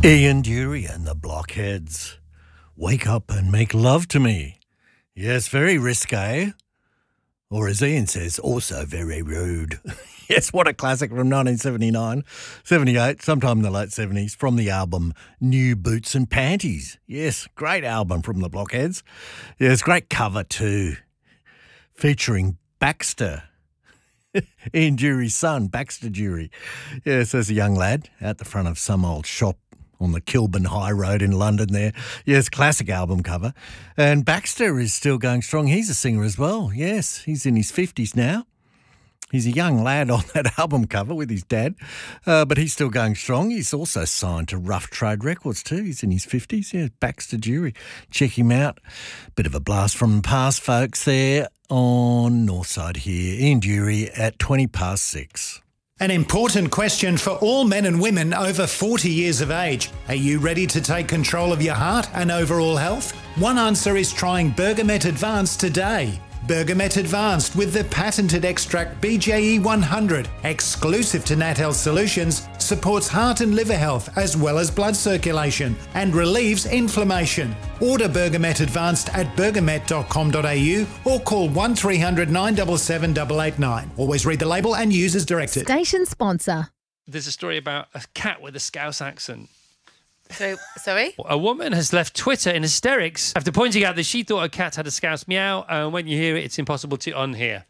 Ian Dury and the Blockheads. Wake up and make love to me. Yes, very risque. Or as Ian says, also very rude. Yes, what a classic from 1979, 78, sometime in the late 70s, from the album New Boots and Panties. Yes, great album from the Blockheads. Yes, great cover too, featuring Baxter. Ian Dury's son, Baxter Dury. Yes, as a young lad out the front of some old shop on the Kilburn High Road in London there. Yes, classic album cover. And Baxter is still going strong. He's a singer as well. Yes, he's in his 50s now. He's a young lad on that album cover with his dad, but he's still going strong. He's also signed to Rough Trade Records too. He's in his 50s. Yeah, Baxter Dury. Check him out. Bit of a blast from the past, folks, there on Northside here. Ian Dury at 6:20. An important question for all men and women over 40 years of age. Are you ready to take control of your heart and overall health? One answer is trying Bergamet Advanced today. Bergamet Advanced with the patented extract BJE 100, exclusive to Nat Health Solutions, supports heart and liver health as well as blood circulation and relieves inflammation. Order Bergamet Advanced at bergamet.com.au or call 1300 977 889. Always read the label and use as directed. Station sponsor. There's a story about a cat with a Scouse accent. So, sorry? A woman has left Twitter in hysterics after pointing out that she thought a cat had a Scouse meow, and when you hear it, it's impossible to unhear.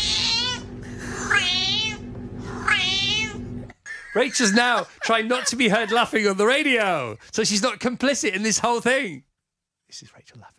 Rachel's now trying not to be heard laughing on the radio, so she's not complicit in this whole thing. This is Rachel laughing.